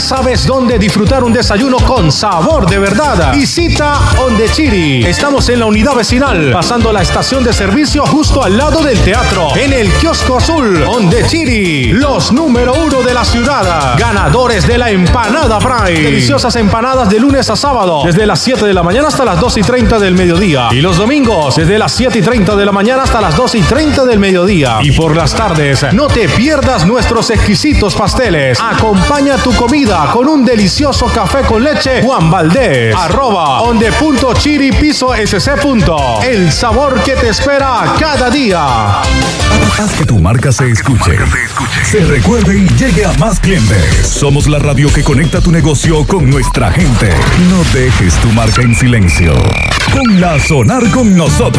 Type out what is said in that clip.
sabes dónde disfrutar un desayuno con sabor de verdad. Visita Ondechiri. Estamos en la unidad vecinal, pasando la estación de servicio justo al lado del teatro, en el kiosco azul. Ondechiri, los número 1 de la ciudad. Ganadores de la empanada Bray. Deliciosas empanadas de lunes a sábado, desde las 7 de la mañana hasta las 2:30 del mediodía. Y los domingos, desde las 7:30 de la mañana hasta las 2:30 del mediodía. Y por las tardes, no te pierdas nuestros exquisitos pasteles. Acompaña tu comida con un delicioso café con leche Juan Valdés. @onde.chiri_sc. El sabor que te espera cada día. Haz que tu marca se escuche, se recuerde y llegue a más clientes. Somos la radio que conecta tu negocio con nuestra gente. No dejes tu marca en silencio. Ponla a sonar con nosotros.